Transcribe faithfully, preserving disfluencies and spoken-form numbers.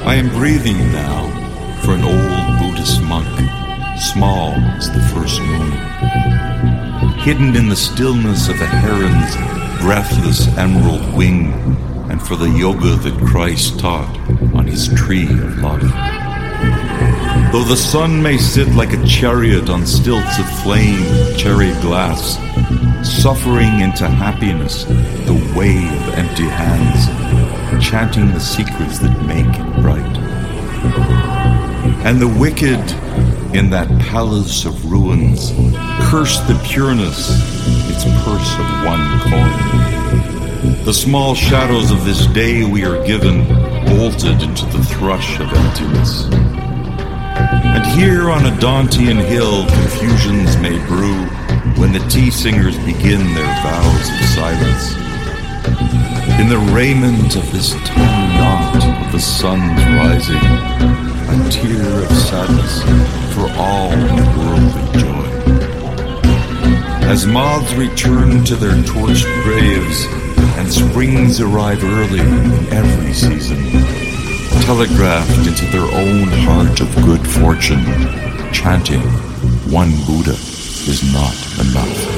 I am breathing now for an old Buddhist monk, small as the first moon, hidden in the stillness of a heron's breathless emerald wing, and for the yoga that Christ taught on his tree of love. Though the sun may sit like a chariot on stilts of flame, cherry glass, suffering into happiness the way of empty hands, chanting the secrets that make it bright. And the wicked in that palace of ruins curse the pureness, its purse of one coin. The small shadows of this day we are given, bolted into the thrush of emptiness. And here on a Dantean hill confusions may brew when the tea singers begin their vows of silence. In the raiment of this tiny yacht of the sun's rising, a tear of sadness for all worldly joy. As moths return to their torched graves, and springs arrive early in every season, telegraphed into their own heart of good fortune, chanting, one Buddha is not enough.